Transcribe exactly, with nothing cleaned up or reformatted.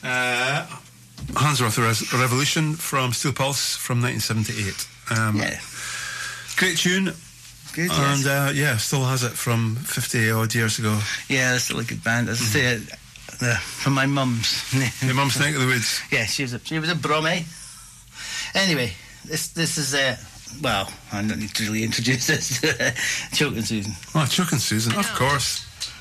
Uh, Handsworth Re- Revolution from Steel Pulse from nineteen seventy-eight. Um, Yeah. Great tune. Good, And yes. uh, yeah, still has it from fifty odd years ago. Yeah, that's still a good band. As I say, uh, from my mum's. Your mum's neck of the woods. Yeah, she was a she was a Brummy. Anyway, this this is uh, well, I don't need to really introduce this. Choking Susan. Oh, Chuck and Susan, of know. course.